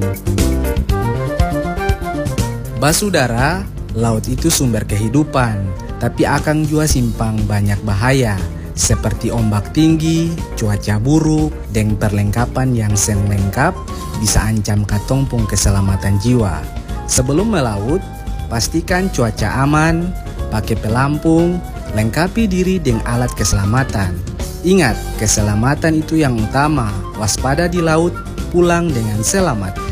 Basudara, laut itu sumber kehidupan, tapi akang jua simpang banyak bahaya, seperti ombak tinggi, cuaca buruk, dan perlengkapan yang seng lengkap bisa ancam katong pung keselamatan jiwa. Sebelum melaut, pastikan cuaca aman, pakai pelampung, lengkapi diri dengan alat keselamatan. Ingat, keselamatan itu yang utama, waspada di laut, pulang dengan selamat.